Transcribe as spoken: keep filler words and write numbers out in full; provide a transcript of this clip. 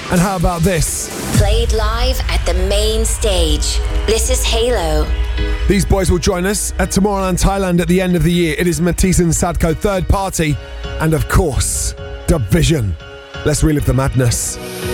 And how about this? Played live at the main stage. This is Halo. These boys will join us at Tomorrowland, Thailand at the end of the year. It is Matisse and Sadko, Third Party, and of course, Dub Vision. Let's relive the madness.